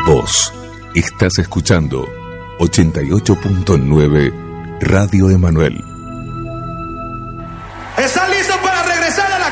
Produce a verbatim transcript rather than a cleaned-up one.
Vos estás escuchando ochenta y ocho punto nueve Radio Emanuel. ¿Están listos para regresar a la